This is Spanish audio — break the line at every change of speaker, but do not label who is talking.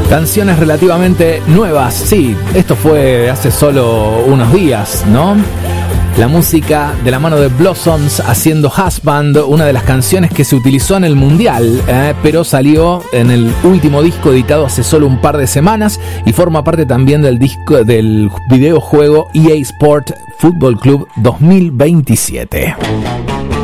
Canciones relativamente nuevas, sí, esto fue hace solo unos días, ¿no? La música de la mano de Blossoms haciendo Husband, una de las canciones que se utilizó en el Mundial, pero salió en el último disco editado hace solo un par de semanas y forma parte también del videojuego EA Sport Football Club 2027.